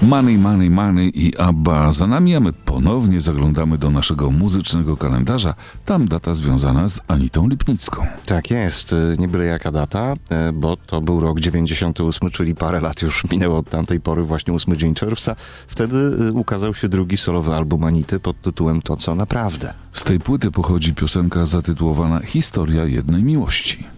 Money, Money, Money i ABBA za nami, a my ponownie zaglądamy do naszego muzycznego kalendarza. Tam data związana z Anitą Lipnicką. Tak jest, nie byle jaka data, bo to był rok 98, czyli parę lat już minęło od tamtej pory, właśnie 8 dzień czerwca. Wtedy ukazał się drugi solowy album Anity pod tytułem To, co naprawdę. Z tej płyty pochodzi piosenka zatytułowana Historia jednej miłości.